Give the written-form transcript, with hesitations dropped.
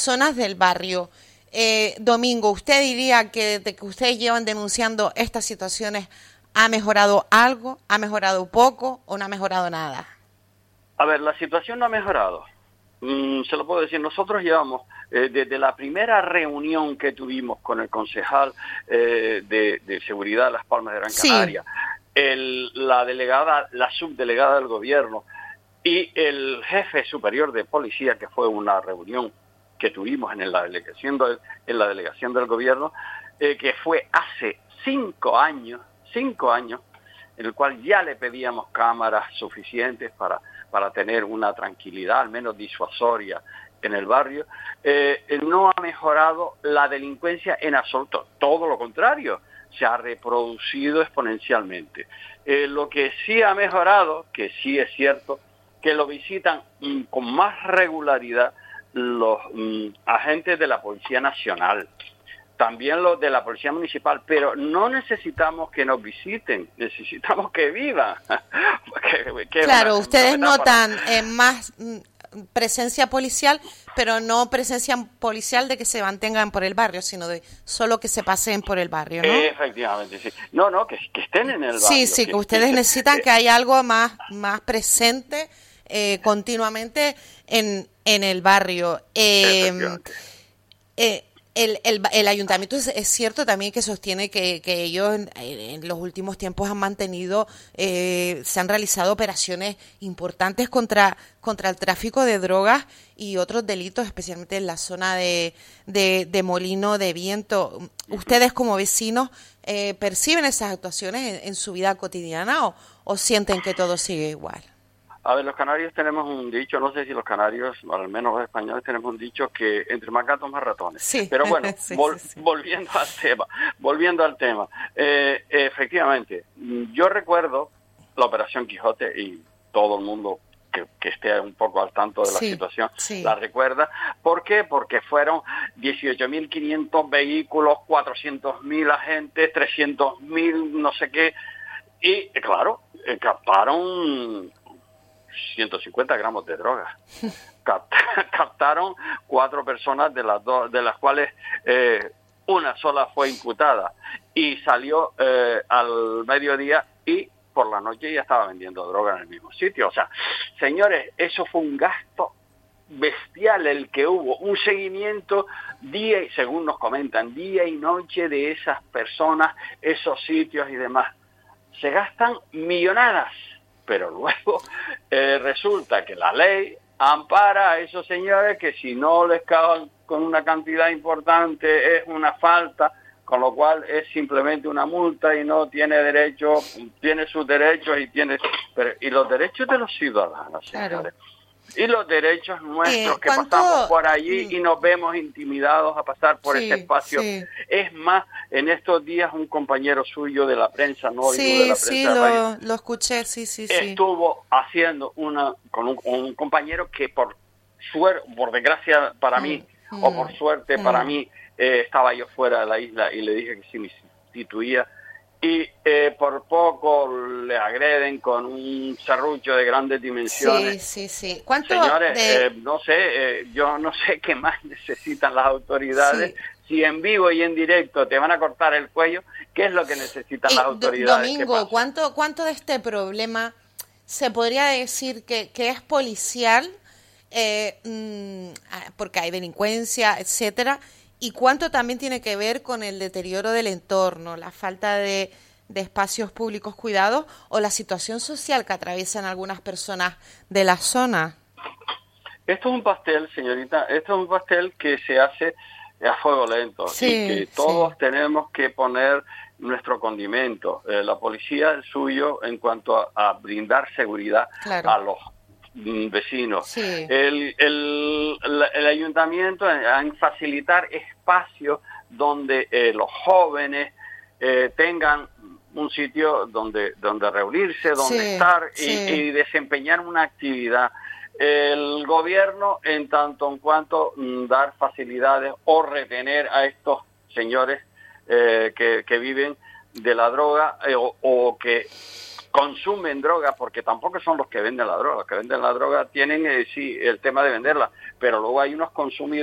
zonas del barrio. Domingo, ¿usted diría que de que ustedes llevan denunciando estas situaciones ha mejorado algo, ha mejorado poco o no ha mejorado nada? A ver, la situación no ha mejorado. Se lo puedo decir, nosotros llevamos, desde la primera reunión que tuvimos con el concejal de Seguridad de Las Palmas de Gran Canaria, la subdelegada del gobierno y el jefe superior de policía, que fue una reunión que tuvimos en la delegación del gobierno, que fue hace 5 años, en el cual ya le pedíamos cámaras suficientes para tener una tranquilidad, al menos disuasoria, en el barrio. No ha mejorado la delincuencia en absoluto, todo lo contrario, se ha reproducido exponencialmente. Lo que sí ha mejorado, que sí es cierto, que lo visitan con más regularidad los agentes de la Policía Nacional, también los de la Policía Municipal, pero no necesitamos que nos visiten, necesitamos que vivan. Claro, ustedes notan más presencia policial, pero no presencia policial de que se mantengan por el barrio, sino de solo que se paseen por el barrio, ¿no? Efectivamente, sí. No, que estén en el barrio. Sí, que ustedes necesitan que haya algo más presente continuamente en el barrio. El ayuntamiento es cierto también que sostiene que ellos en los últimos tiempos han mantenido, se han realizado operaciones importantes contra el tráfico de drogas y otros delitos, especialmente en la zona de Molino de Viento. ¿Ustedes como vecinos perciben esas actuaciones en su vida cotidiana o sienten que todo sigue igual? A ver, los canarios tenemos un dicho, no sé si los canarios, o al menos los españoles, tenemos un dicho que entre más gatos más ratones. Sí. Pero bueno, sí. volviendo al tema, efectivamente, yo recuerdo la Operación Quijote y todo el mundo que esté un poco al tanto de la situación la recuerda. ¿Por qué? Porque fueron 18.500 vehículos, 400.000 agentes, 300.000 no sé qué, y claro, captaron 150 gramos de droga. Captaron 4 personas, de las cuales una sola fue imputada y salió al mediodía y por la noche ya estaba vendiendo droga en el mismo sitio. O sea, señores, eso fue un gasto bestial el que hubo, un seguimiento día y, según nos comentan, día y noche de esas personas, esos sitios y demás. Se gastan millonadas, pero luego resulta que la ley ampara a esos señores que si no les caen con una cantidad importante es una falta, con lo cual es simplemente una multa y no tiene derecho, tiene sus derechos y los derechos de los ciudadanos, señores. Claro. Y los derechos nuestros que pasamos por allí y nos vemos intimidados a pasar por ese espacio. Es más, en estos días un compañero suyo de la prensa, no de la prensa lo escuché, estuvo haciendo con un compañero que por desgracia para mí, o por suerte para mí, estaba yo fuera de la isla y le dije que sí me sustituía. Y por poco le agreden con un serrucho de grandes dimensiones. Sí. ¿Cuánto? Señores, no sé, yo no sé qué más necesitan las autoridades. Si en vivo y en directo te van a cortar el cuello, ¿qué es lo que necesitan las autoridades? Domingo, ¿cuánto de este problema se podría decir que es policial, porque hay delincuencia, etcétera? ¿Y cuánto también tiene que ver con el deterioro del entorno, la falta de espacios públicos cuidados o la situación social que atraviesan algunas personas de la zona? Esto es un pastel, señorita, que se hace a fuego lento y que todos tenemos que poner nuestro condimento. La policía, el suyo, en cuanto a brindar seguridad a los vecinos. El ayuntamiento en facilitar espacios donde los jóvenes tengan un sitio donde reunirse, donde estar y desempeñar una actividad. El gobierno, en tanto en cuanto dar facilidades o retener a estos señores que viven de la droga o que consumen droga, porque tampoco son los que venden la droga. Los que venden la droga tienen, el tema de venderla, pero luego hay unos consumidores